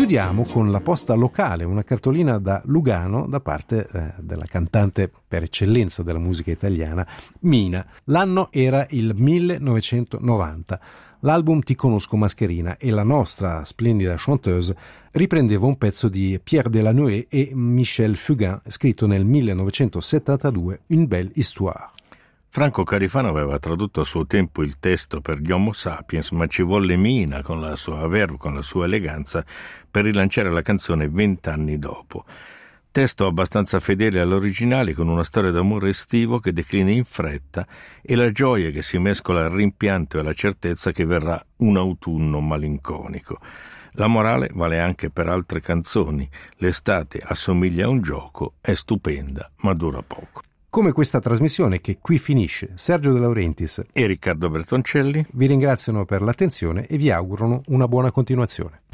chiudiamo con La Posta Locale, una cartolina da Lugano da parte della cantante per eccellenza della musica italiana, Mina. L'anno era il 1990. L'album Ti conosco mascherina e la nostra splendida chanteuse riprendeva un pezzo di Pierre Delanoë e Michel Fugain scritto nel 1972, Une belle histoire. Franco Carifano aveva tradotto a suo tempo il testo per gli Homo Sapiens, ma ci volle Mina, con la sua verve, con la sua eleganza, per rilanciare la canzone 20 anni dopo. Testo abbastanza fedele all'originale, con una storia d'amore estivo che declina in fretta e la gioia che si mescola al rimpianto e alla certezza che verrà un autunno malinconico. La morale vale anche per altre canzoni. L'estate assomiglia a un gioco, è stupenda, ma dura poco. Come questa trasmissione che qui finisce, Sergio De Laurentiis e Riccardo Bertoncelli vi ringraziano per l'attenzione e vi augurano una buona continuazione.